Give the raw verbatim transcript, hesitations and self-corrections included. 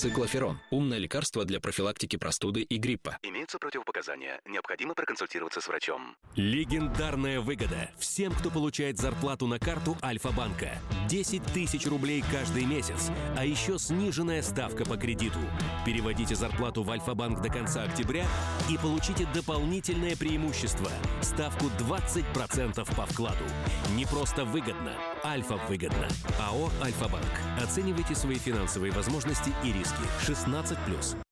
Циклоферон – умное лекарство для профилактики простуды и гриппа. Имеются противопоказания. Необходимо проконсультироваться с врачом. Легендарная выгода всем, кто получает зарплату на карту Альфа-банка. десять тысяч рублей каждый месяц, а еще сниженная ставка по кредиту. Переводите зарплату в Альфа-банк до конца октября и получите дополнительное преимущество – ставку двадцать процентов по вкладу. Не просто выгодно, Альфа-выгодно. АО «Альфа-банк». Оценивайте свои финансовые возможности и риски. шестнадцать плюс.